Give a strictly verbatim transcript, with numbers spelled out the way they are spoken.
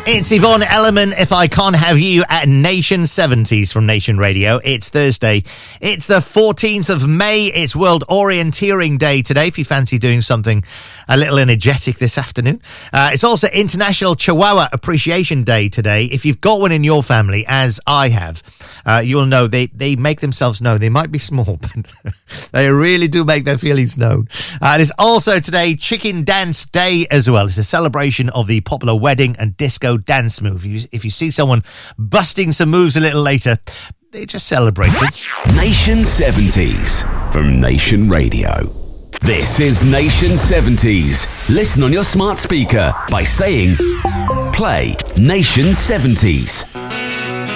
It's Yvonne Elliman, If I Can't Have You, at Nation seventies from Nation Radio. It's Thursday. It's the fourteenth of May. It's World Orienteering Day today, if you fancy doing something a little energetic this afternoon. Uh, it's also International Chihuahua Appreciation Day today. If you've got one in your family, as I have, uh, you'll know they, they make themselves known. They might be small, but they really do make their feelings known. Uh, it's also today Chicken Dance Day as well. It's a celebration of the popular wedding and disco dance move. You, if you see someone busting some moves a little later, they just celebrate it. Nation seventies from Nation Radio. This is Nation seventies. Listen on your smart speaker by saying, play Nation seventies.